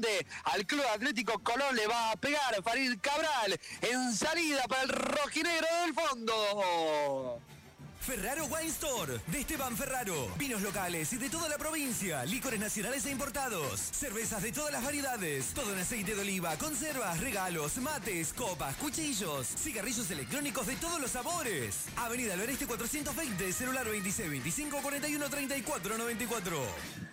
corresponde al Club Atlético Colón. Le va a pegar Farid Cabral en salida para el rojinegro del fondo. Ferraro Wine Store, de Esteban Ferraro. Vinos locales y de toda la provincia. Licores nacionales e importados. Cervezas de todas las variedades. Todo en aceite de oliva, conservas, regalos, mates, copas, cuchillos. Cigarrillos electrónicos de todos los sabores. Avenida del Oeste 420, celular 26 25 41 34 94.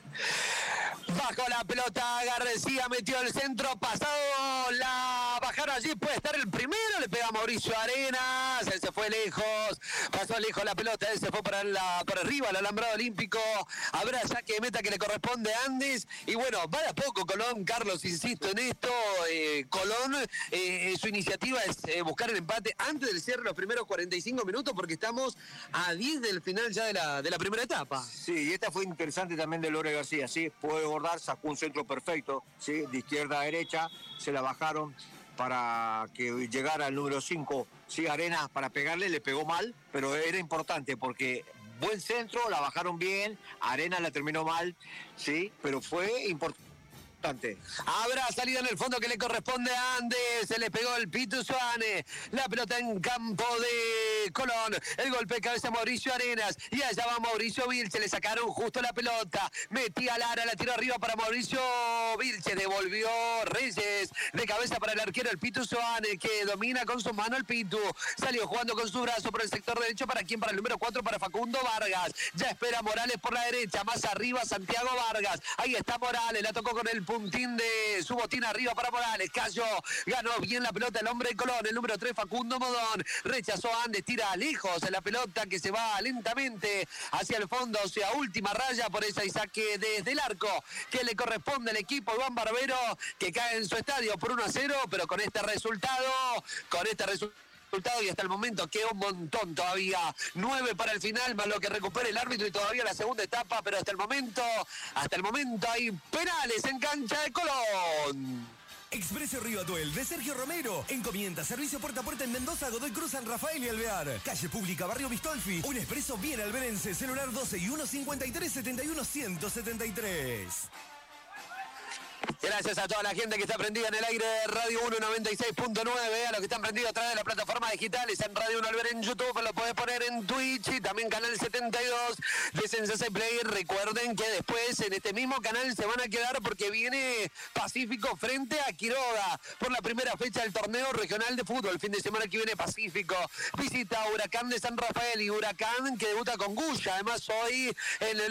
Bajó la pelota, García metió el centro, pasado, la bajaron allí, puede estar el primero, le pega a Mauricio Arenas, él se fue lejos, pasó lejos la pelota, él se fue por arriba, al alambrado olímpico, habrá saque de meta que le corresponde a Andes, y bueno, va de a poco Colón, Carlos, insisto en esto, Colón, su iniciativa es buscar el empate antes del cierre de los primeros 45 minutos, porque estamos a 10 del final ya de la primera etapa. Sí, y esta fue interesante también de Lore García, sí, puede bordar, sacó un centro perfecto, ¿sí? De izquierda a derecha, se la bajaron para que llegara al número 5, ¿sí? Arenas para pegarle, le pegó mal, pero era importante porque buen centro, la bajaron bien, Arenas la terminó mal, ¿sí? Pero fue importante. Habrá salida en el fondo que le corresponde a Andes, se le pegó el Pitu Suane, la pelota en campo de Colón, el golpe de cabeza a Mauricio Arenas, y allá va Mauricio Vilche, le sacaron justo la pelota, metía Lara, la tiró arriba para Mauricio Vilche, devolvió Reyes, de cabeza para el arquero el Pitu Suane, que domina con su mano el Pitu, salió jugando con su brazo por el sector derecho, ¿para quién? Para el número 4, para Facundo Vargas, ya espera Morales por la derecha, más arriba Santiago Vargas, ahí está Morales, la tocó con el puntín de su botín arriba para Morales, cayó, ganó bien la pelota el hombre de Colón, el número 3 Facundo Modón, rechazó a Andes, tira lejos la pelota que se va lentamente hacia el fondo, o sea, última raya, por esa y saque desde el arco que le corresponde al equipo Iván Barbero, que cae en su estadio por 1-0, pero con este resultado y hasta el momento queda un montón todavía, 9 para el final, más lo que recupere el árbitro y todavía la segunda etapa, pero hasta el momento hay penales en cancha de Colón. Expreso Río Atuel de Sergio Romero. Encomienda servicio puerta a puerta en Mendoza, Godoy Cruz, San Rafael y Alvear. Calle Pública, Barrio Bistolfi. Un expreso bien alberense. Celular 12 y 153 71 173. Gracias a toda la gente que está prendida en el aire de Radio 1 96.9, a los que están prendidos a través de las plataformas digitales, en Radio 1 Alver en YouTube, lo podés poner en Twitch y también canal 72 de Sensei Play. Recuerden que después en este mismo canal se van a quedar porque viene Pacífico frente a Quiroga por la primera fecha del torneo regional de fútbol. El fin de semana que viene Pacífico visita a Huracán de San Rafael y Huracán que debuta con Guya, además hoy en el